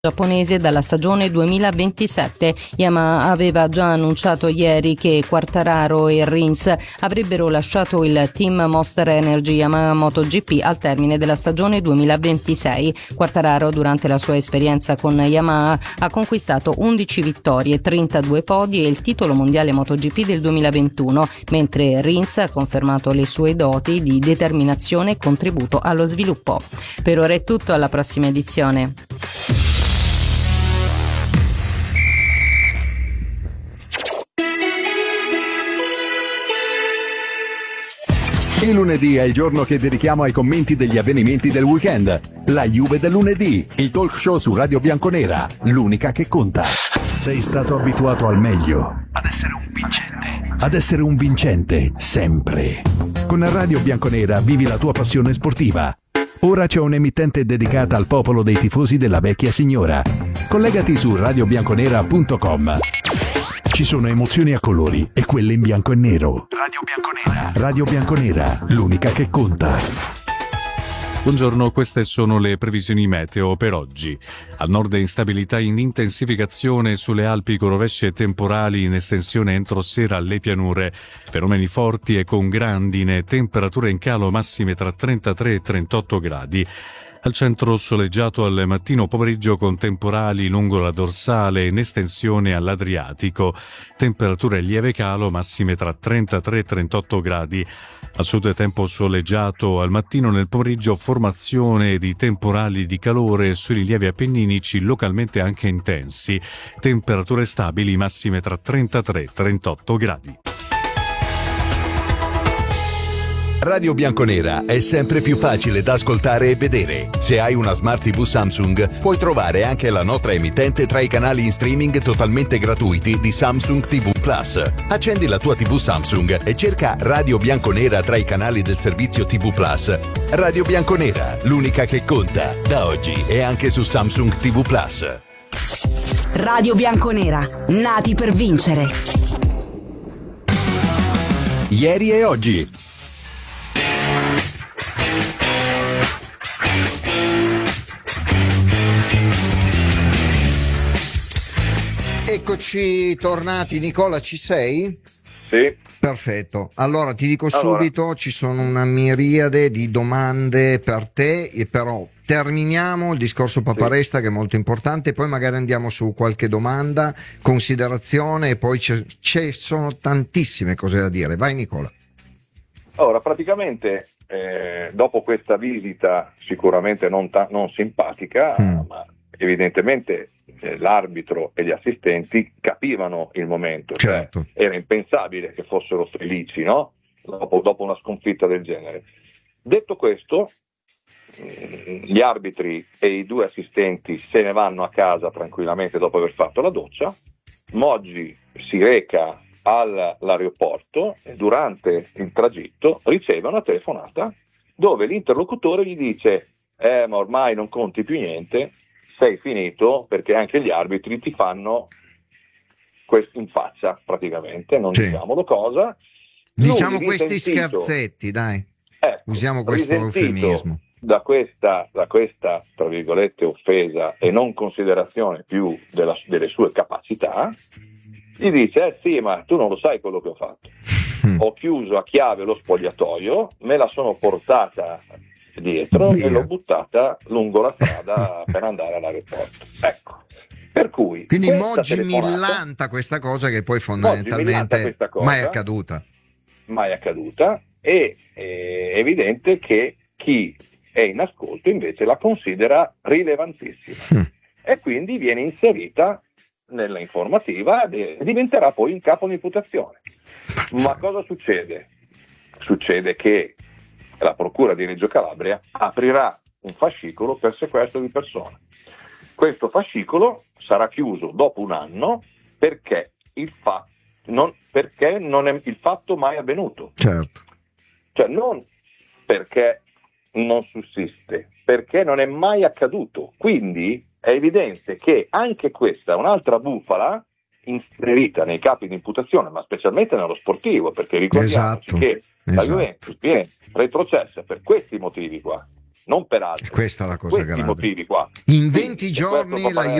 giapponese dalla stagione 2027. Yamaha aveva già annunciato ieri che Quartararo e Rins avrebbero lasciato il team Monster Energy Yamaha MotoGP al termine della stagione 2026. Quartararo, durante la sua esperienza con Yamaha, ha conquistato 11 vittorie, 32 podi e il titolo mondiale MotoGP del 2021, mentre Rins ha confermato le sue doti di determinazione e contributo allo sviluppo. Per ora è tutto, alla prossima edizione. Il lunedì è il giorno che dedichiamo ai commenti degli avvenimenti del weekend. La Juve del lunedì, il talk show su Radio Bianconera, l'unica che conta. Sei stato abituato al meglio, ad essere un vincente, sempre. Con Radio Bianconera vivi la tua passione sportiva. Ora c'è un'emittente dedicata al popolo dei tifosi della vecchia signora. Collegati su radiobianconera.com. Ci sono emozioni a colori e quelle in bianco e nero. Radio Bianconera, l'unica che conta. Buongiorno, queste sono le previsioni meteo per oggi. Al nord instabilità in intensificazione sulle Alpi con rovesci e temporali in estensione entro sera alle pianure. Fenomeni forti e con grandine, temperature in calo massime tra 33 e 38 gradi. Al centro soleggiato al mattino pomeriggio con temporali lungo la dorsale in estensione all'Adriatico. Temperature lieve calo massime tra 33 e 38 gradi. Al sud tempo soleggiato al mattino, nel pomeriggio formazione di temporali di calore sui rilievi appenninici localmente anche intensi. Temperature stabili massime tra 33 e 38 gradi. Radio Bianconera è sempre più facile da ascoltare e vedere. Se hai una Smart TV Samsung, puoi trovare anche la nostra emittente tra i canali in streaming totalmente gratuiti di Samsung TV Plus. Accendi la tua TV Samsung e cerca Radio Bianconera tra i canali del servizio TV Plus. Radio Bianconera, l'unica che conta, da oggi e anche su Samsung TV Plus. Radio Bianconera, nati per vincere. Ieri e oggi. Eccoci tornati. Nicola, ci sei? Sì. Perfetto. Allora ti dico subito, ci sono una miriade di domande per te, e però terminiamo il discorso Paparesta, sì, che è molto importante, poi magari andiamo su qualche domanda, considerazione, e poi ci sono tantissime cose da dire. Vai Nicola. Allora, praticamente dopo questa visita sicuramente non simpatica, ma evidentemente l'arbitro e gli assistenti capivano il momento, certo. Cioè, era impensabile che fossero felici, no? Dopo una sconfitta del genere. Detto questo, gli arbitri e i due assistenti se ne vanno a casa tranquillamente dopo aver fatto la doccia. Moggi si reca all'aeroporto e durante il tragitto riceve una telefonata dove l'interlocutore gli dice ma ormai non conti più niente, sei finito, perché anche gli arbitri ti fanno questo in faccia praticamente, non diciamolo cosa. Diciamo questi scherzetti, dai. Usiamo questo eufemismo. Da questa tra virgolette offesa e non considerazione più delle sue capacità, gli dice sì, ma tu non lo sai quello che ho fatto. Ho chiuso a chiave lo spogliatoio, me la sono portata dietro e l'ho buttata lungo la strada per andare all'aeroporto. Ecco, per cui quindi Moggi millanta questa cosa che poi fondamentalmente mai è accaduta, e è evidente che chi è in ascolto invece la considera rilevantissima e quindi viene inserita nella informativa e diventerà poi in capo di imputazione. Ma cosa succede? Succede che la Procura di Reggio Calabria aprirà un fascicolo per sequestro di persona. Questo fascicolo sarà chiuso dopo un anno perché il fatto mai avvenuto. Certo. Cioè non perché non sussiste, perché non è mai accaduto. Quindi è evidente che anche questa è un'altra bufala inserita nei capi di imputazione, ma specialmente nello sportivo, perché ricordiamoci che la Juventus viene retrocessa per questi motivi qua, non per altri. Questa è la cosa grave. Motivi qua. In 20 giorni la